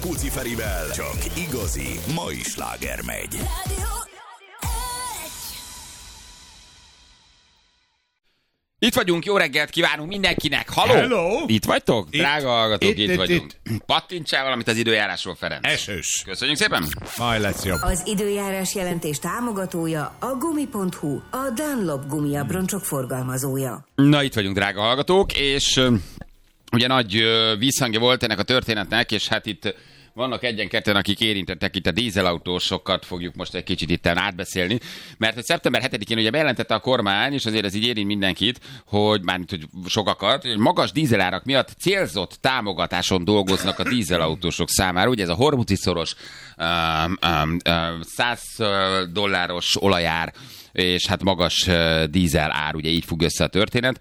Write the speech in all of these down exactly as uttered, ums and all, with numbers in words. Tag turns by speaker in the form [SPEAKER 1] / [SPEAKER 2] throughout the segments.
[SPEAKER 1] Puci Ferivel csak igazi mai sláger megy.
[SPEAKER 2] Itt vagyunk, jó reggelt kívánunk mindenkinek. Halló!
[SPEAKER 3] Hello!
[SPEAKER 2] Itt vagytok?
[SPEAKER 3] Itt,
[SPEAKER 2] Drága hallgatók, itt,
[SPEAKER 3] itt,
[SPEAKER 2] itt
[SPEAKER 3] itt,
[SPEAKER 2] vagyunk. Itt. Pattintsál valamit az időjárásról, Ferenc.
[SPEAKER 3] Esős.
[SPEAKER 2] Köszönjük szépen.
[SPEAKER 3] Majd lesz jobb.
[SPEAKER 4] Az időjárás jelentés támogatója a gumi pont hu, a Dunlop gumiabroncsok forgalmazója.
[SPEAKER 2] Na, itt vagyunk, drága hallgatók, és uh, ugye nagy uh, vízhangja volt ennek a történetnek, és hát itt vannak egyen-ketten, akik érintettek, itt a dízelautósokat fogjuk most egy kicsit itt átbeszélni, mert hogy szeptember hetedikén ugye bejelentette a kormány, és azért ez így érint mindenkit, hogy mármint, hogy sokakat, hogy magas dízelárak miatt célzott támogatáson dolgoznak a dízelautósok számára. Ugye ez a Hormuz-szoros um, um, um, száz dolláros olajár, és hát magas uh, dízel ár, ugye így függ össze a történet.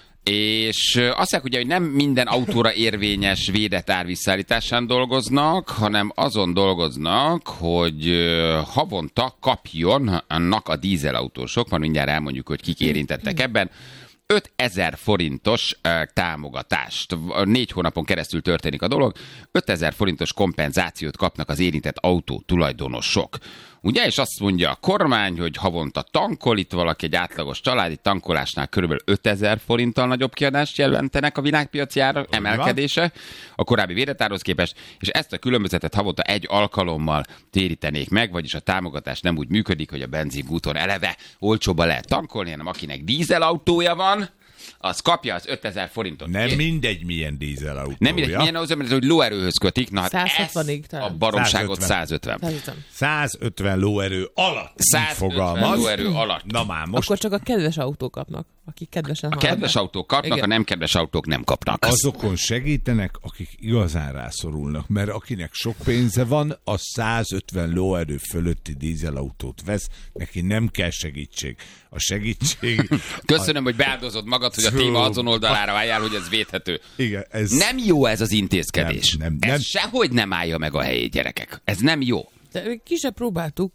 [SPEAKER 2] És azt mondják, ugye, hogy nem minden autóra érvényes védett ár visszaállításán dolgoznak, hanem azon dolgoznak, hogy havonta kapjonnak a dízelautósok, már mindjárt elmondjuk, hogy kik érintettek ebben, ötezer forintos támogatást. Négy hónapon keresztül történik a dolog. ötezer forintos kompenzációt kapnak az érintett autó tulajdonosok. Ugye, és azt mondja a kormány, hogy havonta tankol, itt valaki egy átlagos családi tankolásnál körülbelül ötezer forinttal nagyobb kiadást jelentenek a világpiaci ára emelkedése a korábbi védetárhoz képest, és ezt a különbözetet havonta egy alkalommal térítenék meg, vagyis a támogatás nem úgy működik, hogy a benzinkúton eleve olcsóban lehet tankolni, hanem akinek dízelautója van, az kapja az ötezer forintot.
[SPEAKER 3] Nem mindegy, milyen dízelautója.
[SPEAKER 2] Nem mindegy, milyen ahhoz, mert hogy lóerőhöz kötik. Na hát
[SPEAKER 5] százhetvenig
[SPEAKER 2] ezt a baromságot százötven.
[SPEAKER 3] százötven lóerő alatt.
[SPEAKER 2] százötven lóerő alatt.
[SPEAKER 3] Na már most.
[SPEAKER 5] Akkor csak a kedves autók kapnak, akik kedvesen
[SPEAKER 2] A kedves autók kapnak, igen. A nem kedves autók nem kapnak.
[SPEAKER 3] Azokon segítenek, akik igazán rászorulnak, mert akinek sok pénze van, az százötven lóerő fölötti dízelautót vesz, neki nem kell segítség. A segítség...
[SPEAKER 2] Köszönöm, a... hogy beáldozod magad, hogy a téma azon oldalára álljál, hogy ez védhető.
[SPEAKER 3] Igen, ez...
[SPEAKER 2] Nem jó ez az intézkedés.
[SPEAKER 3] Nem, nem, nem.
[SPEAKER 2] Ez sehogy nem állja meg a helyét, gyerekek. Ez nem jó.
[SPEAKER 5] De ki se próbáltuk.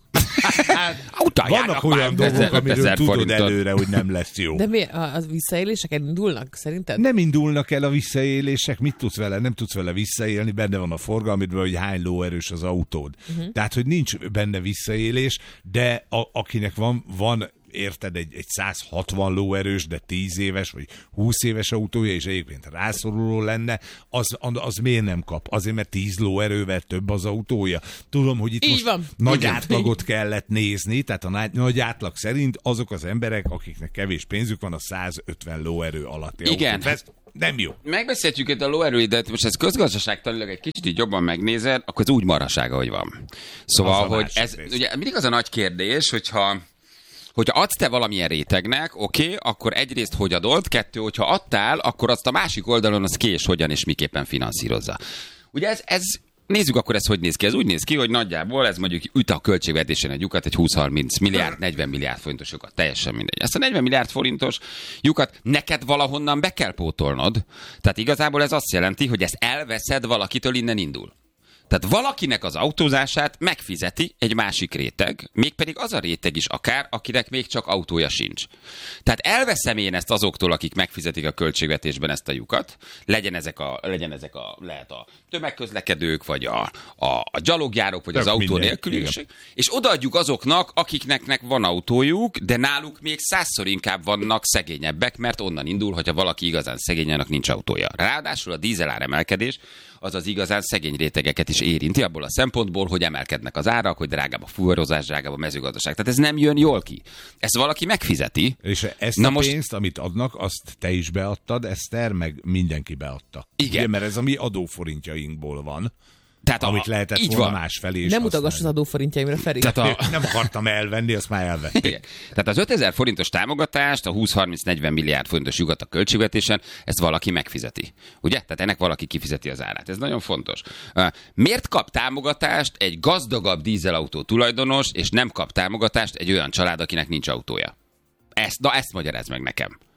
[SPEAKER 3] Vannak olyan dolgok, amiről tudod forintot. Előre, hogy nem lesz jó.
[SPEAKER 5] De mi, a, a visszaélések indulnak, szerinted?
[SPEAKER 3] Nem indulnak el a visszaélések, mit tudsz vele? Nem tudsz vele visszaélni, benne van a forgalmidban, hogy hány lóerős az autód. Uh-huh. Tehát, hogy nincs benne visszaélés, de a, akinek van, van érted, egy, egy száz hatvan lóerős, de tíz éves, vagy húsz éves autója, és egyébként rászoruló lenne, az, az miért nem kap? Azért, mert tíz lóerővel több az autója. Tudom, hogy itt
[SPEAKER 5] így
[SPEAKER 3] most
[SPEAKER 5] van.
[SPEAKER 3] nagy
[SPEAKER 5] Igen.
[SPEAKER 3] átlagot kellett nézni, tehát a nagy, nagy átlag szerint azok az emberek, akiknek kevés pénzük van, a százötven lóerő alatti
[SPEAKER 2] igen.
[SPEAKER 3] autót vesz. Nem jó.
[SPEAKER 2] Megbeszéltük itt a lóerőit, de most ez közgazdaságtanilag egy kicsit így jobban megnézed, akkor ez úgy marhaság, ahogy van. Szóval, hogy ez rész. Ugye mindig az a nagy kérdés, hogyha Hogyha adsz te valamilyen rétegnek, oké, okay, akkor egyrészt hogy adod, kettő, hogyha adtál, akkor azt a másik oldalon az ki és hogyan és miképpen finanszírozza. Ugye ez, ez, nézzük akkor ez hogy néz ki. Ez úgy néz ki, hogy nagyjából ez mondjuk üt a költségvetésen egy lyukat, egy húsz-harminc milliárd, negyven milliárd forintos lyukat, teljesen mindegy. Ezt a negyven milliárd forintos lyukat neked valahonnan be kell pótolnod. Tehát igazából ez azt jelenti, hogy ezt elveszed valakitől, innen indul. Tehát valakinek az autózását megfizeti egy másik réteg, mégpedig az a réteg is akár, akinek még csak autója sincs. Tehát elveszem én ezt azoktól, akik megfizetik a költségvetésben ezt a lyukat, legyen ezek a, legyen ezek a lehet a tömegközlekedők, vagy a, a, a gyalogjárók, vagy tök az autó nélküliség, és odaadjuk azoknak, akiknek van autójuk, de náluk még százszor inkább vannak szegényebbek, mert onnan indul, hogyha valaki igazán szegényenek nincs autója. Ráadásul a dízelár emelkedés az az igazán szegény rétegeket is érinti, abból a szempontból, hogy emelkednek az árak, hogy drágább a fuvarozás, drágább a mezőgazdaság. Tehát ez nem jön jól ki. Ezt valaki megfizeti.
[SPEAKER 3] És ezt Na a most... pénzt, amit adnak, azt te is beadtad, Eszter, meg mindenki beadta.
[SPEAKER 2] Igen.
[SPEAKER 3] Ugye, mert ez a mi adóforintjainkból van.
[SPEAKER 2] Tehát
[SPEAKER 3] amit
[SPEAKER 2] a,
[SPEAKER 3] lehetett volna másfelé is.
[SPEAKER 5] Nem utogass az adóforintjaimra, Feri.
[SPEAKER 3] Tehát a... Nem akartam elvenni, azt már elvették.
[SPEAKER 2] Igen. Tehát az ötezer forintos támogatást, a húsz-harminc-negyven milliárd forintos lyukat a költségvetésen, ezt valaki megfizeti. Ugye? Tehát ennek valaki kifizeti az árát. Ez nagyon fontos. Miért kap támogatást egy gazdagabb dízelautó tulajdonos, és nem kap támogatást egy olyan család, akinek nincs autója? Ezt, na ezt magyarázd meg nekem.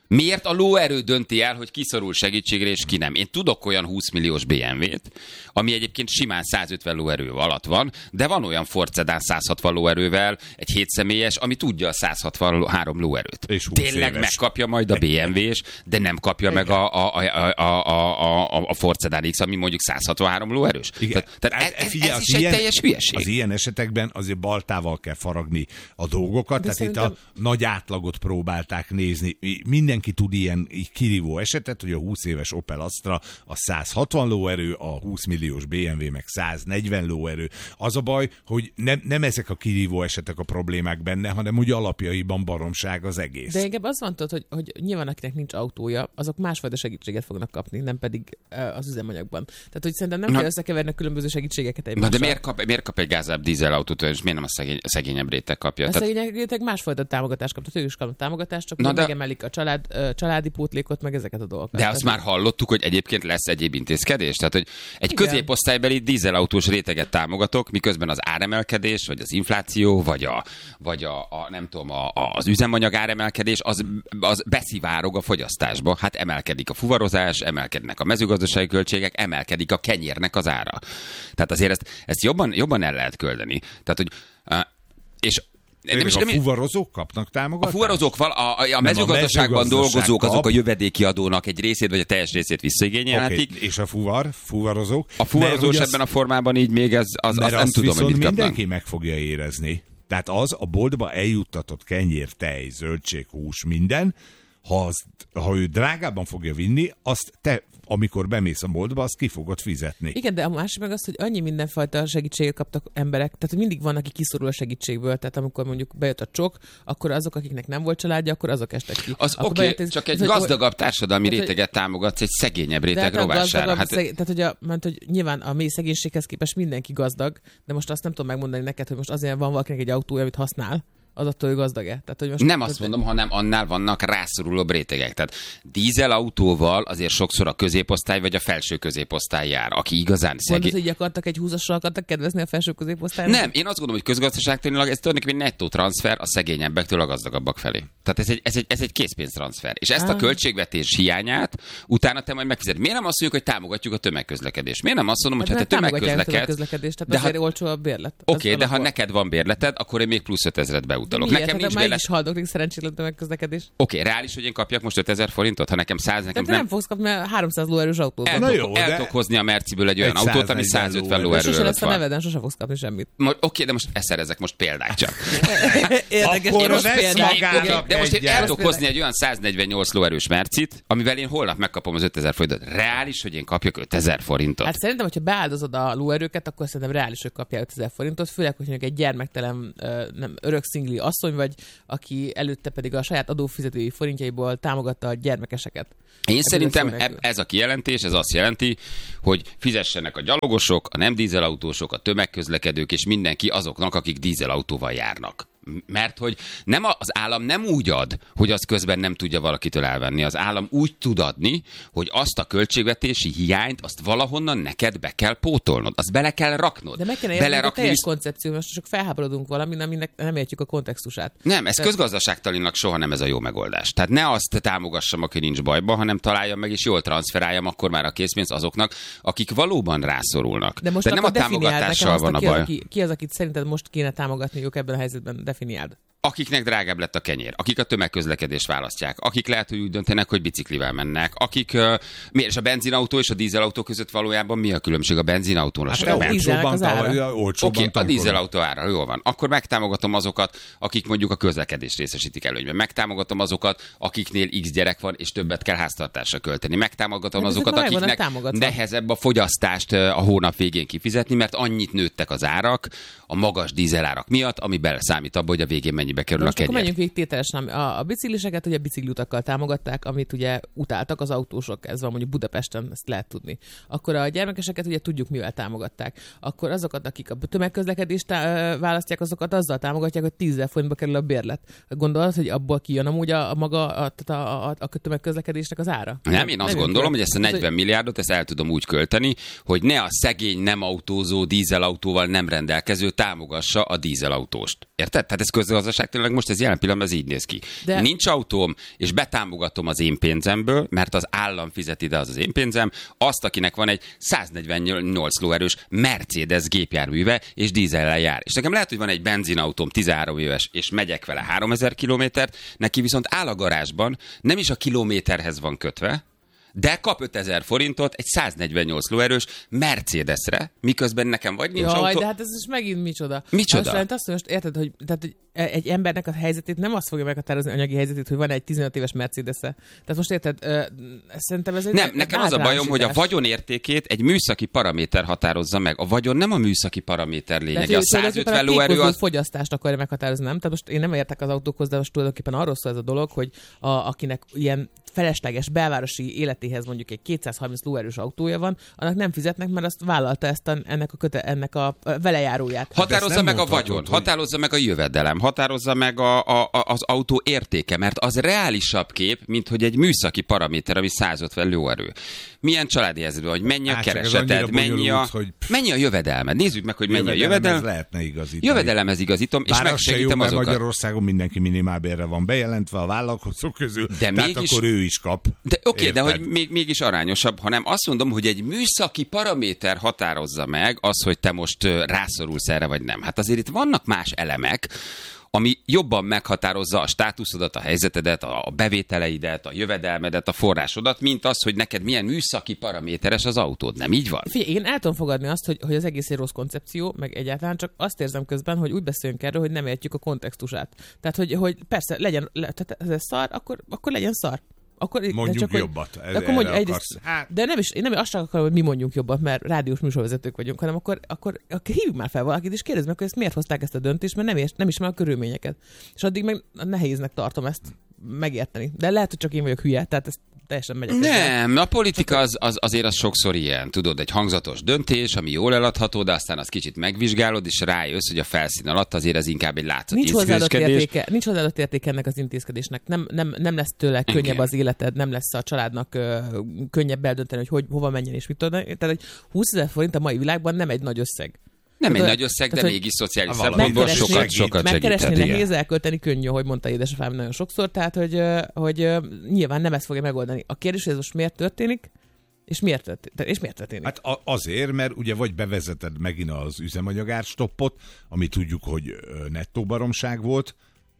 [SPEAKER 2] Miért a lóerő dönti el, hogy ki szorul segítségre és ki nem? Én tudok olyan húsz milliós bé em vét, ami egyébként simán száz ötven lóerő alatt van, de van olyan Ford Sedan száz hatvan lóerővel, egy hétszemélyes, ami tudja a száz hatvanhárom lóerőt.
[SPEAKER 3] És húsz
[SPEAKER 2] Tényleg
[SPEAKER 3] éves.
[SPEAKER 2] megkapja majd a bé em vés, de nem kapja meg a, a, a, a, a, a, a Ford Sedan X, ami mondjuk száz hatvanhárom lóerős.
[SPEAKER 3] Igen.
[SPEAKER 2] Tehát, tehát
[SPEAKER 3] Hát,
[SPEAKER 2] ez, ez,
[SPEAKER 3] figyelj,
[SPEAKER 2] ez
[SPEAKER 3] az
[SPEAKER 2] is egy
[SPEAKER 3] ilyen-
[SPEAKER 2] teljes hülyeség.
[SPEAKER 3] Az ilyen esetekben azért baltával kell faragni a dolgokat,
[SPEAKER 5] De
[SPEAKER 3] tehát itt
[SPEAKER 5] szerintem-
[SPEAKER 3] a nagy átlagot próbálták nézni. Mindenki tud ilyen így kirívó esetet, hogy a húsz éves Opel Astra a száz hatvan lóerő, a húsz milliós bé em vé meg száz negyven lóerő. Az a baj, hogy nem, nem ezek a kirívó esetek a problémák benne, hanem úgy alapjaiban baromság az egész.
[SPEAKER 5] De inkább az van, tudod, hogy, hogy nyilván akinek nincs autója, azok másfajta segítséget fognak kapni, nem pedig uh, az üzemanyagban. Tehát, hogy szerintem nem
[SPEAKER 2] Na-
[SPEAKER 5] kell összekeverni a különböző segítségeket
[SPEAKER 2] Na
[SPEAKER 5] egymással.
[SPEAKER 2] de miért kap, miért kap egy gázább dízelautót, és miért nem a, szegény, a szegényebb réteg kapja?
[SPEAKER 5] A
[SPEAKER 2] Tehát,
[SPEAKER 5] szegények réteg másfajta támogatást kaptak, ők is kapnak támogatást, csak
[SPEAKER 2] Na
[SPEAKER 5] Na
[SPEAKER 2] de-
[SPEAKER 5] megemelik a család, ö, családi pótlékot, meg ezeket a dolgokat.
[SPEAKER 2] de azt már hallottuk, hogy egyébként lesz egyéb intézkedés? Tehát, hogy egy
[SPEAKER 5] Igen.
[SPEAKER 2] középosztálybeli dízelautós réteget támogatok, miközben az áremelkedés, vagy az infláció, vagy a, vagy a, a nem tudom, a, a, az üzemanyag áremelkedés, az, az beszivárog a fogyasztásba. Hát emelkedik a fuvarozás, emelkednek a mezőgazdasági költségek, emelkedik a kenyérnek az ára. Tehát azért ezt, ezt jobban, jobban el lehet küldeni. Tehát, hogy uh, és
[SPEAKER 3] Nem is, a fuvarozók kapnak
[SPEAKER 2] a
[SPEAKER 3] támogatást?
[SPEAKER 2] fuvarozók, val- a, a, a mezőgazdaságban
[SPEAKER 3] mezőgazdaság
[SPEAKER 2] dolgozók, azok
[SPEAKER 3] kap.
[SPEAKER 2] a jövedéki adónak egy részét, vagy a teljes részét visszaigényelhetik.
[SPEAKER 3] Okay. És a fuvar, fuvarozók?
[SPEAKER 2] A fuvarozós
[SPEAKER 3] Mert,
[SPEAKER 2] ebben a formában így még ez, az,
[SPEAKER 3] mert
[SPEAKER 2] azt nem
[SPEAKER 3] azt
[SPEAKER 2] tudom, hogy
[SPEAKER 3] viszont
[SPEAKER 2] mit kapnak.
[SPEAKER 3] mindenki meg fogja érezni. Tehát az a boltba eljuttatott kenyér, tej, zöldség, hús, minden, ha, az, ha ő drágában fogja vinni, azt te, amikor bemész a boltba, azt ki fogod fizetni.
[SPEAKER 5] Igen, de a másik meg az, hogy annyi mindenfajta segítséget kaptak emberek, tehát hogy mindig van, aki kiszorul a segítségből, tehát amikor mondjuk bejött a csok, akkor azok, akiknek nem volt családja, akkor azok estek ki.
[SPEAKER 2] Az
[SPEAKER 5] Akkor
[SPEAKER 2] oké,
[SPEAKER 5] bejött
[SPEAKER 2] okay,
[SPEAKER 5] ez-
[SPEAKER 2] csak egy
[SPEAKER 5] ez-
[SPEAKER 2] gazdagabb társadalmi
[SPEAKER 5] tehát, hogy-
[SPEAKER 2] réteget támogatsz egy szegényebb
[SPEAKER 5] de
[SPEAKER 2] réteg
[SPEAKER 5] hát a
[SPEAKER 2] rovására.
[SPEAKER 5] gazdagabb,
[SPEAKER 2] Hát,
[SPEAKER 5] szeg... tehát, hogy, a, mert, hogy nyilván a mély szegénységhez képest mindenki gazdag, de most azt nem tudom megmondani neked, hogy most azért van valakinek egy autója, amit használ, az attól, hogy gazdag-e. Tehát, hogy most
[SPEAKER 2] nem azt mondom, hanem annál vannak rászorulóbb rétegek. Tehát dízelautóval azért sokszor a középosztály vagy a felső középosztály jár, aki igazán
[SPEAKER 5] Mondod,
[SPEAKER 2] szegény.
[SPEAKER 5] hogy így akartak egy húzassal akartak kedvezni a felső középosztálynak?
[SPEAKER 2] Nem, én azt gondolom, hogy közgazdaságtanilag ez tulajdonképpen nettó transfer a szegényebbektől a gazdagabbak felé. Tehát ez egy, ez egy, ez egy készpénztranszfer. És ezt a
[SPEAKER 5] Ah.
[SPEAKER 2] költségvetés hiányát utána te majd megfizet. Miért nem azt mondjuk, hogy támogatjuk a tömegközlekedést? Miért nem azt mondom, hogy hát,
[SPEAKER 5] mert
[SPEAKER 2] te
[SPEAKER 5] támogatják a
[SPEAKER 2] tömegközleked...
[SPEAKER 5] tömegközlekedést, tehát
[SPEAKER 2] de
[SPEAKER 5] azért
[SPEAKER 2] ha-
[SPEAKER 5] olcsó a bérlet.
[SPEAKER 2] Oké,
[SPEAKER 5] Az
[SPEAKER 2] okay, de ha
[SPEAKER 5] alapból.
[SPEAKER 2] neked van bérleted, akkor én még plusz ötezret beutalok.
[SPEAKER 5] Miért?
[SPEAKER 2] Nekem
[SPEAKER 5] Hát
[SPEAKER 2] nincs
[SPEAKER 5] már
[SPEAKER 2] bérlet.
[SPEAKER 5] is haldoklik szerencsétlen tömegközlekedés.
[SPEAKER 2] Oké, okay, reális, hogy én kapjak most ötezer forintot, ha nekem száz, nekem
[SPEAKER 5] Tehát te
[SPEAKER 2] nem.
[SPEAKER 5] nem fogsz kapni mert háromszáz lóerős autót.
[SPEAKER 2] El,
[SPEAKER 3] Na
[SPEAKER 2] tudok,
[SPEAKER 3] jó,
[SPEAKER 2] el
[SPEAKER 3] de-
[SPEAKER 2] tudok hozni a Merciből egy olyan
[SPEAKER 3] Egy
[SPEAKER 2] autót, ami
[SPEAKER 3] száznegyven
[SPEAKER 2] száz ötven
[SPEAKER 3] lóerő.
[SPEAKER 2] lóerő
[SPEAKER 5] Sose
[SPEAKER 2] előtt
[SPEAKER 5] lesz a
[SPEAKER 2] van.
[SPEAKER 5] neveden, sose fogsz kapni semmit.
[SPEAKER 2] Oké, okay, de most eszerezek most példát csak.
[SPEAKER 5] Érdekes,
[SPEAKER 3] Akkor
[SPEAKER 5] én most
[SPEAKER 3] vesz
[SPEAKER 5] például-
[SPEAKER 3] magának
[SPEAKER 5] Oké,
[SPEAKER 2] Okay, de most én
[SPEAKER 3] egyet.
[SPEAKER 2] el tudok hozni egy olyan száznegyvennyolc lóerős mercit, amivel én holnap megkapom az ötezer forintot. Reális, hogy én kapjak ötezer forintot.
[SPEAKER 5] Hát szerintem, hogyha beáldozod a lóerőket, akkor szerintem reális, hogy kapjál ötezer forintot, főleg, hogy mondjuk egy gyermektelen, ö, nem, örök szingli asszony vagy, aki előtte pedig a saját adófizetői forintjaiból támogatta a gyermekeseket.
[SPEAKER 2] Én
[SPEAKER 5] Ebből
[SPEAKER 2] szerintem
[SPEAKER 5] szó nélkül.
[SPEAKER 2] eb- ez a kijelentés, ez azt jelenti, hogy fizessenek a gyalogosok, a nem dízelautósok, a tömegközlekedők és mindenki azoknak, akik dízelautóval járnak. Mert hogy nem a, az állam nem úgy ad, hogy az közben nem tudja valakitől elvenni. Az állam úgy tud adni, hogy azt a költségvetési hiányt, azt valahonnan neked be kell pótolnod. Azt bele kell raknod.
[SPEAKER 5] De meg kell érteni a
[SPEAKER 2] Belerakni
[SPEAKER 5] teljes
[SPEAKER 2] visz-
[SPEAKER 5] koncepció, most csak felháborodunk valamin, aminek nem értjük a kontextusát.
[SPEAKER 2] Nem, ez
[SPEAKER 5] Tehát-
[SPEAKER 2] közgazdaságtanilag soha nem ez a jó megoldás. Tehát ne azt támogassam, aki nincs bajban, hanem találjam meg és jól transferáljam akkor már a készpénzt azoknak, akik valóban rászorulnak.
[SPEAKER 5] De most
[SPEAKER 2] Tehát nem a
[SPEAKER 5] akkor definiáld
[SPEAKER 2] támogatással
[SPEAKER 5] nekem
[SPEAKER 2] van a
[SPEAKER 5] azt, ki az,
[SPEAKER 2] baj.
[SPEAKER 5] aki, ki az, akit szerinted most kéne támogatniuk ebben a helyzetben, definiáld.
[SPEAKER 2] Akiknek drágább lett a kenyér, akik a tömegközlekedést választják, akik lehet, hogy úgy döntenek, hogy biciklivel mennek, akik... Uh, miért? És a benzinautó és a dízelautó között valójában mi a különbség a benzinautónak?
[SPEAKER 3] Hát
[SPEAKER 2] Hát,
[SPEAKER 5] a dízelnek
[SPEAKER 3] olcsóbban,
[SPEAKER 5] az ára.
[SPEAKER 3] tavaly, olcsóbban
[SPEAKER 2] Oké, okay, a
[SPEAKER 3] tankolod.
[SPEAKER 2] dízelautó ára, jól van. Akkor megtámogatom azokat, akik mondjuk a közlekedést részesítik előnyben. Megtámogatom azokat, akiknél X gyerek van, és többet kell háztartásra költeni. Megtámogatom
[SPEAKER 5] De ezek
[SPEAKER 2] azokat,
[SPEAKER 5] már meg vannak
[SPEAKER 2] akiknek
[SPEAKER 5] támogatva.
[SPEAKER 2] nehezebb a fogyasztást ö, a hónap végén kifizetni, mert annyit nőttek az árak a magas dízelárak miatt, ami beleszámít abba, hogy a végén mennyibe kerül a
[SPEAKER 5] Most akkor
[SPEAKER 2] kenyér.
[SPEAKER 5] menjünk végig tételesen. A, a bicikliseket ugye bicikliutakkal támogatták, amit ugye utáltak az autósok, ez van mondjuk Budapesten, ezt lehet tudni. Akkor a gyermekeseket ugye tudjuk, mivel támogatták. Akkor azokat, akik a tömegközlekedést tá- választják, azokat azzal támogatják, hogy tízezer forintba kerül a bérlet. Gondolod, hogy abból kijön amúgy a, a maga a, a, a, a tömegközlekedésnek az ára?
[SPEAKER 2] Nem, én azt
[SPEAKER 5] jön
[SPEAKER 2] gondolom,
[SPEAKER 5] ki.
[SPEAKER 2] hogy ezt a
[SPEAKER 5] Tehát,
[SPEAKER 2] negyven milliárdot ezt el tudom úgy költeni, hogy ne a szegény, nem autózó, dízelautóval nem rendelkező támogassa a dízelautóst. Érted? Tehát ez közgazdaság igazságtalanság most ez jelen pillanatban ez így néz ki.
[SPEAKER 5] De...
[SPEAKER 2] Nincs autóm, és betámogatom az én pénzemből, mert az állam fizeti, de az az én pénzem, azt, akinek van egy száznegyvennyolc lóerős Mercedes gépjárműve, és dízellel jár. És nekem lehet, hogy van egy benzinautóm tizenhárom éves, és megyek vele háromezer kilométert, neki viszont áll a garázsban, nem is a kilométerhez van kötve, de kap ötezer forintot egy száznegyvennyolc lóerős Mercedesre, miközben nekem vagy nincs
[SPEAKER 5] Jaj,
[SPEAKER 2] autó.
[SPEAKER 5] de hát ez most megint micsoda.
[SPEAKER 2] Micsoda?
[SPEAKER 5] Most, azt most érted, hogy, tehát, hogy egy embernek a helyzetét nem azt fogja meghatározni, anyagi helyzetét, hogy van egy tizenöt éves Mercedes-e. Tehát most érted, ö, szerintem ez egy...
[SPEAKER 2] Nem, nekem az a bajom, hogy a vagyon értékét egy műszaki paraméter határozza meg. A vagyon nem a műszaki paraméter lényege. A százötven lóerő az...
[SPEAKER 5] fogyasztást akarja meghatározni, nem? Tehát most én nem értek az autókhoz, de most tulajdonképpen arról szól ez a dolog, hogy a, akinek ilyen felesleges belvárosi életéhez mondjuk egy kétszázharminc lóerős autója van, annak nem fizetnek, mert azt vállalta ezt a, ennek a, köte, ennek a velejáróját.
[SPEAKER 2] Határozza meg a vagyon, hogy... határozza meg a jövedelem, határozza meg a, a, a, az autó értéke, mert az reálisabb kép, mint hogy egy műszaki paraméter, ami százötven lóerő. Milyen családi helyzetben, hogy mennyi a hát, kereseted, mennyi a, hogy... mennyi a jövedelmed. Nézzük meg, hogy mennyi a jövedelem.
[SPEAKER 3] Lehetne igazítani.
[SPEAKER 2] Jövedelemhez igazítom, és megsegítem azokat.
[SPEAKER 3] Magyarországon mindenki minimálbérre van bejelentve a vállalkozók közül, de tehát mégis... akkor ő is kap.
[SPEAKER 2] De oké, okay, de hogy még, mégis arányosabb, hanem azt mondom, hogy egy műszaki paraméter határozza meg az, hogy te most rászorulsz erre, vagy nem. Hát azért itt vannak más elemek, ami jobban meghatározza a státuszodat, a helyzetedet, a bevételeidet, a jövedelmedet, a forrásodat, mint az, hogy neked milyen műszaki paraméteres az autód. Nem így van?
[SPEAKER 5] Figyelj, én el tudom fogadni azt, hogy, hogy az egész egy rossz koncepció, meg egyáltalán csak azt érzem közben, hogy úgy beszélünk erről, hogy nem értjük a kontextusát. Tehát, hogy, hogy persze legyen, le, tehát ez szar, akkor, akkor legyen szar. Akkor,
[SPEAKER 3] mondjuk
[SPEAKER 5] csak,
[SPEAKER 3] jobbat.
[SPEAKER 5] Hogy, akkor mondjuk egyrészt, hát... De nem is, én nem azt csak akarom, hogy mi mondjunk jobbat, mert rádiós műsorvezetők vagyunk, hanem akkor, akkor, akkor hívjuk már fel valakit, és kérdezd meg, hogy ezt miért hozták ezt a döntést, mert nem, ért, nem ismer a körülményeket. És addig meg nehéznek tartom ezt megérteni. De lehet, hogy csak én vagyok hülye, tehát ezt teljesen megyek.
[SPEAKER 2] Nem, a politika az, az, azért az sokszor ilyen. Tudod, egy hangzatos döntés, ami jól eladható, de aztán azt kicsit megvizsgálod, és rájössz, hogy a felszín alatt azért ez inkább egy látszat
[SPEAKER 5] nincs hozzáadott értéke, nincs hozzáadott értéke ennek az intézkedésnek. Nem, nem, nem lesz tőle könnyebb okay. az életed, nem lesz a családnak ö, könnyebb eldönteni, hogy, hogy hova menjen és mit tudod. Tehát egy húszezer forint a mai világban nem egy nagy összeg.
[SPEAKER 2] Nem
[SPEAKER 5] tehát,
[SPEAKER 2] egy nagy összeg, de mégis szociális
[SPEAKER 3] szempontból
[SPEAKER 2] sokat, sokat
[SPEAKER 5] megkeresni nehéz, elkölteni könnyű, hogy mondta édesapám nagyon sokszor, tehát hogy, hogy nyilván nem ezt fogja megoldani. A kérdés, hogy ez most miért történik, és miért történik? És miért történik?
[SPEAKER 3] Hát azért, mert ugye vagy bevezeted megint az üzemanyagárstoppot, ami tudjuk, hogy nettó baromság volt,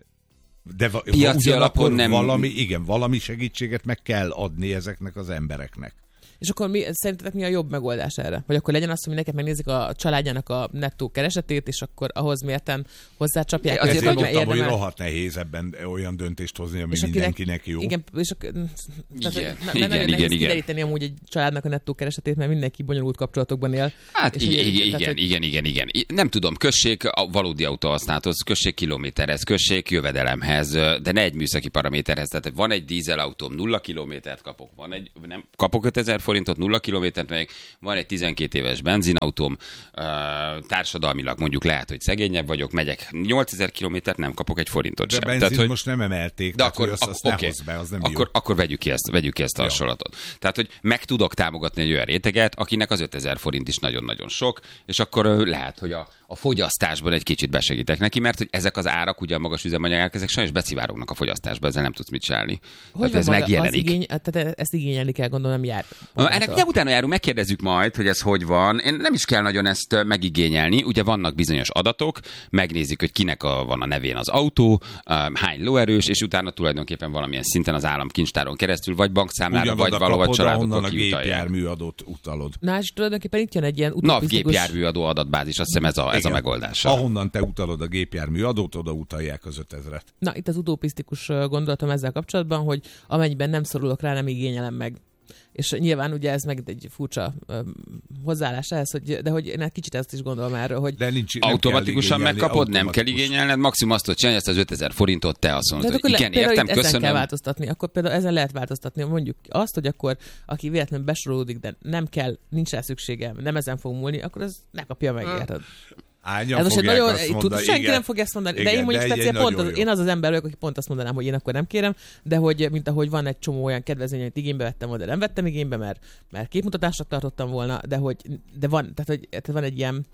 [SPEAKER 3] de va-
[SPEAKER 2] piaci alapon nem...
[SPEAKER 3] valami, igen, valami segítséget meg kell adni ezeknek az embereknek.
[SPEAKER 5] És akkor mi, szerintetek mi a jobb megoldás erre? Vagy akkor legyen az, hogy mindenki megnézik a családjának a nettó keresetét, és akkor ahhoz mérten hozzácsapják.
[SPEAKER 3] Ezért mondtam, érdemel... hogy rohadt nehéz ebben olyan döntést hozni, ami és mindenkinek jó.
[SPEAKER 5] Igen, és ak-
[SPEAKER 2] igen,
[SPEAKER 5] tehát,
[SPEAKER 2] igen,
[SPEAKER 5] ne,
[SPEAKER 2] igen,
[SPEAKER 5] nagyon
[SPEAKER 2] igen,
[SPEAKER 5] nehéz
[SPEAKER 2] igen.
[SPEAKER 5] kideríteni amúgy egy családnak a nettó keresetét, mert mindenki bonyolult kapcsolatokban él.
[SPEAKER 2] Hát igen,
[SPEAKER 5] igen,
[SPEAKER 2] igen,
[SPEAKER 5] tehát,
[SPEAKER 2] igen, igen, igen, igen. Nem tudom, kössék a valódi autóhasználathoz, kössék kilométerhez, kössék jövedelemhez, de ne egy műszaki paraméterhez. Tehát van egy dízelautóm, nulla kilométert kapok, van egy, nem, kapok ötezer forintot, nulla kilométert meg, van egy tizenkét éves benzinautóm, társadalmilag mondjuk lehet, hogy szegényebb vagyok, megyek nyolcezer kilométert, nem kapok egy forintot
[SPEAKER 3] de
[SPEAKER 2] sem.
[SPEAKER 3] De benzin most nem emelték,
[SPEAKER 2] de akkor,
[SPEAKER 3] azt, azt
[SPEAKER 2] okay.
[SPEAKER 3] be, az nem
[SPEAKER 2] akkor, akkor vegyük ki ezt, vegyük ki ezt a hasonlatot. Tehát, hogy meg tudok támogatni egy olyan réteget, akinek az ötezer forint is nagyon-nagyon sok, és akkor lehet, hogy a, a fogyasztásban egy kicsit besegítek neki, mert hogy ezek az árak, ugye a magas üzemanyagák, ezek sajnos becivárognak a fogyasztásba, ezzel nem tudsz mit csinálni.
[SPEAKER 5] Hogy ez megjelenik. Igény, tehát ezt igényelni kell, gondolom, nem jár.
[SPEAKER 2] Ennek ugye utána járunk, megkérdezzük majd, hogy ez hogy van. Én nem is kell nagyon ezt megigényelni. Ugye vannak bizonyos adatok, megnézik, hogy kinek a, van a nevén az autó, hány lóerős, és utána tulajdonképpen valamilyen szinten az államkincstáron keresztül, vagy bankszámlára, vagy valahol családokon kiutalják.
[SPEAKER 3] A gépjárműadót utalod.
[SPEAKER 5] Na, és tulajdonképpen itt jön egy ilyen utopisztikus...
[SPEAKER 2] Napgépjárműadó adatbázis, azt hiszem ez a, ez a megoldás.
[SPEAKER 3] Ahonnan te utalod a gépjárműadót, oda utalják az ötezret.
[SPEAKER 5] Na, itt az utopisztikus gondolatom ezzel kapcsolatban, hogy amennyiben nem szorulok rá, nem igényelem meg. És nyilván ugye ez meg egy furcsa um, hozzáállás ehhez, hogy, de hogy én egy kicsit ezt is gondolom erről, hogy...
[SPEAKER 2] De nincs, automatikusan megkapod, automatikus. Nem kell igényelned, maximum azt, hogy csinálj ezt az ötezer forintot, te azt mondod, hogy igen,
[SPEAKER 5] le,
[SPEAKER 2] értem,
[SPEAKER 5] ezen
[SPEAKER 2] köszönöm.
[SPEAKER 5] kell változtatni, akkor például ezen lehet változtatni, mondjuk azt, hogy akkor aki véletlenül besorolódik, de nem kell, nincs rá szüksége, nem ezen fog múlni, akkor ez ne kapja meg, érted?
[SPEAKER 3] Hányan hát fogják nagyon, azt mondani,
[SPEAKER 5] senki
[SPEAKER 3] igen.
[SPEAKER 5] nem fogja ezt mondani,
[SPEAKER 3] Igen,
[SPEAKER 5] de én mondjuk
[SPEAKER 3] de
[SPEAKER 5] speciál pont az, én az az ember vagyok, aki pont azt mondanám, hogy én akkor nem kérem, de hogy mint ahogy van egy csomó olyan kedvezmény, amit igénybe vettem volna, de nem vettem igénybe, mert, mert képmutatásnak tartottam volna, de hogy de van, tehát hogy tehát van egy ilyen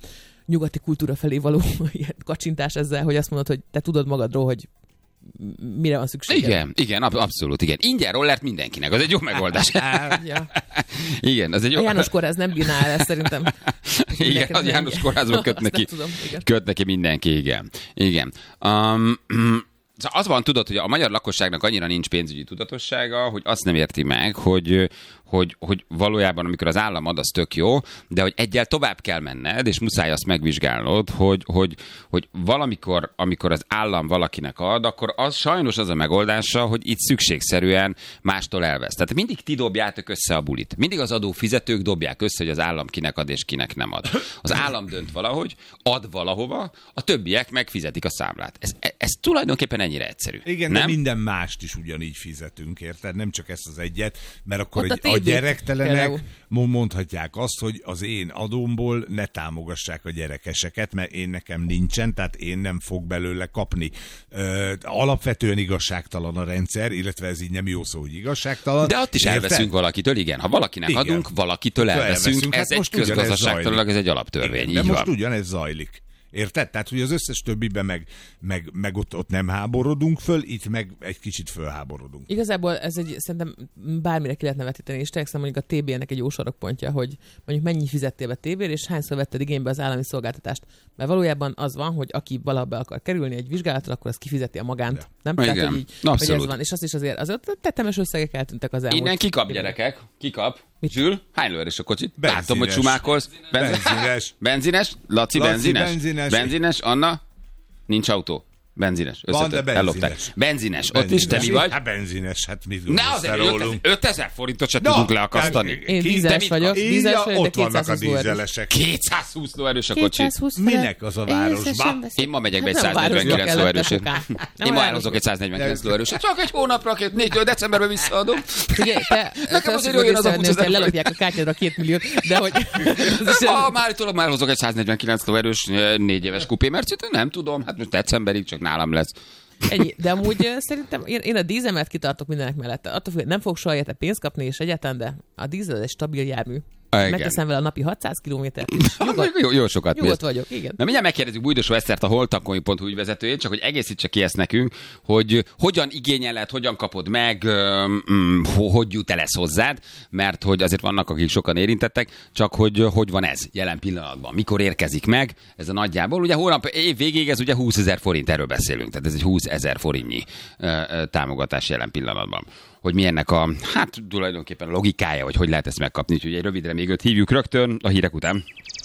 [SPEAKER 5] nyugati kultúra felé való ilyen kacsintás ezzel, hogy azt mondod, hogy te tudod magadról, hogy mire van szükség.
[SPEAKER 2] Igen, igen, ab- abszolút, igen. Ingyen rollert mindenkinek, az egy jó megoldás.
[SPEAKER 5] Ja.
[SPEAKER 2] Igen, az egy jó...
[SPEAKER 5] A János Kórház nem bírná el ezt szerintem.
[SPEAKER 2] Igen, az János Kórházban köt neki,
[SPEAKER 5] tudom, igen.
[SPEAKER 2] köt neki mindenki, igen. Igen. Um, Szóval az van, tudod, hogy a magyar lakosságnak annyira nincs pénzügyi tudatossága, hogy azt nem érti meg, hogy, hogy, hogy valójában amikor az állam ad, az tök jó, de hogy egyel tovább kell menned, és muszáj azt megvizsgálnod, hogy, hogy, hogy valamikor, amikor az állam valakinek ad, akkor az sajnos az a megoldása, hogy itt szükségszerűen mástól elvesz. Tehát mindig ti dobjátok össze a bulit. Mindig az adófizetők dobják össze, hogy az állam kinek ad és kinek nem ad. Az állam dönt valahogy, ad valahova, a többiek megfizetik a számlát. Ez, ez tulajdonképpen ennyire egyszerű.
[SPEAKER 3] Igen,
[SPEAKER 2] nem?
[SPEAKER 3] de minden mást is ugyanígy fizetünk, érted? Nem csak ezt az egyet, mert akkor
[SPEAKER 5] Ott
[SPEAKER 3] egy,
[SPEAKER 5] a
[SPEAKER 3] a
[SPEAKER 5] té vét
[SPEAKER 3] gyerektelenek
[SPEAKER 5] például.
[SPEAKER 3] mondhatják azt, hogy az én adómból ne támogassák a gyerekeseket, mert én nekem nincsen, tehát én nem fog belőle kapni. Ö, alapvetően igazságtalan a rendszer, illetve ez így nem jó szó, hogy igazságtalan.
[SPEAKER 2] De ott is
[SPEAKER 3] érted?
[SPEAKER 2] elveszünk valakitől, igen. Ha valakinek
[SPEAKER 3] Igen.
[SPEAKER 2] adunk, valakitől elveszünk.
[SPEAKER 3] elveszünk.
[SPEAKER 2] Ez
[SPEAKER 3] Hát
[SPEAKER 2] egy
[SPEAKER 3] most ugyanez
[SPEAKER 2] közgazdaságtalan,
[SPEAKER 3] zajlik.
[SPEAKER 2] ez egy alaptörvény.
[SPEAKER 3] Igen,
[SPEAKER 2] Így
[SPEAKER 3] de most
[SPEAKER 2] van.
[SPEAKER 3] ugyanez zajlik. Érted? Tehát, hogy az összes többiben meg, meg, meg ott, ott nem háborodunk föl, itt meg egy kicsit fölháborodunk.
[SPEAKER 5] Igazából ez egy, szerintem bármire ki lehetne vetíteni, és tényleg mondjuk a té bé-nek egy jó sarokpontja, hogy mondjuk mennyi fizettél be té vére, és hányszor vetted igénybe az állami szolgáltatást. Mert valójában az van, hogy aki valahogy be akar kerülni egy vizsgálatra, akkor az kifizeti a magánt.
[SPEAKER 3] Ja.
[SPEAKER 5] Nem?
[SPEAKER 2] Igen.
[SPEAKER 5] Tehát, hogy, így,
[SPEAKER 2] Abszolút.
[SPEAKER 5] hogy ez van. És azt is azért, azért tetemes összegek eltűntek az elmúlt.
[SPEAKER 2] Innen kikap,
[SPEAKER 5] években.
[SPEAKER 2] gyerekek? Kikap?
[SPEAKER 5] Mit?
[SPEAKER 2] Zsül, hány lőerős a kocsit?
[SPEAKER 3] Benzines.
[SPEAKER 2] Látom, hogy sumákolsz.
[SPEAKER 3] Benzines.
[SPEAKER 2] Benzines? Laci,
[SPEAKER 3] Laci,
[SPEAKER 2] benzines?
[SPEAKER 3] benzines.
[SPEAKER 2] Benzines? Anna? Nincs autó. Benzines.
[SPEAKER 3] Van, de
[SPEAKER 2] Összetört.
[SPEAKER 3] benzines.
[SPEAKER 2] Ellopták. Benzines. Ott is te mi vagy?
[SPEAKER 3] Hát benzines, hát mit
[SPEAKER 2] Ne,
[SPEAKER 3] gondolsz te
[SPEAKER 2] azért
[SPEAKER 3] rólunk?
[SPEAKER 2] ötezer forintot se tudunk leakasztani.
[SPEAKER 5] Én
[SPEAKER 3] Ki-
[SPEAKER 5] dízeles
[SPEAKER 3] te mit
[SPEAKER 5] vagyok,
[SPEAKER 3] kapsz?
[SPEAKER 5] dízeles
[SPEAKER 3] Ja,
[SPEAKER 5] vagyok, de
[SPEAKER 3] ott vannak a
[SPEAKER 5] kétszázhúsz lóerős.
[SPEAKER 3] dízelesek.
[SPEAKER 2] kétszázhúsz lóerős a kocsi.
[SPEAKER 3] Minek az a városba?
[SPEAKER 2] Én ma megyek be egy
[SPEAKER 5] Hát nem
[SPEAKER 2] száznegyvenkilenc
[SPEAKER 5] városba
[SPEAKER 2] lóerősért.
[SPEAKER 5] kellett bekukálni. Nem
[SPEAKER 2] Én ma
[SPEAKER 5] a
[SPEAKER 2] elhozok egy száznyolcvankilenc
[SPEAKER 3] De-
[SPEAKER 2] lóerősért. Csak egy hónapra, két, négy, decemberben visszaadom.
[SPEAKER 5] Ugye, te,
[SPEAKER 2] Nekem
[SPEAKER 5] te azt
[SPEAKER 2] azért
[SPEAKER 5] tudod
[SPEAKER 2] jöjjön az a
[SPEAKER 5] észrevenni,
[SPEAKER 2] húszezer
[SPEAKER 5] hogy lelopják a kártyádra a két milliót, de hogy... az is-
[SPEAKER 2] Ah, már állítólag már hozok egy száznyolcvankilenc lóerős négy éves kupé mercit, nem tudom, hát most decemberig csak nálam lesz.
[SPEAKER 5] Ennyi. De amúgy eh, szerintem én, én a dízemet kitartok mindenek mellett. Attól függ, nem fog soha érte pénzt kapni, és egyáltalán, de a dízel egy stabil jármű.
[SPEAKER 2] Igen.
[SPEAKER 5] Megteszem vele a napi hatszáz kilométert is. Nyugodt,
[SPEAKER 2] Jó, jó sokat
[SPEAKER 5] nyugodt
[SPEAKER 2] mész.
[SPEAKER 5] vagyok, igen.
[SPEAKER 2] Na mindjárt megkérdezzük Bújdosó Esztert, a holtakony pont hu ügyvezetőjét, csak hogy egészítse ki ezt nekünk, hogy hogyan igényeled, hogyan kapod meg, öm, mm, ho- hogy jut el ez hozzád, mert hogy azért vannak, akik sokan érintettek, csak hogy hogy van ez jelen pillanatban, mikor érkezik meg, ez a nagyjából. Ugye hónap év végéig ez ugye húszezer forint, erről beszélünk, tehát ez egy húszezer forintnyi ö, ö, támogatás jelen pillanatban. Hogy mi ennek a, hát tulajdonképpen a logikája, hogy hogy lehet ezt megkapni, úgyhogy egy rövidre még őt hívjuk rögtön a hírek után.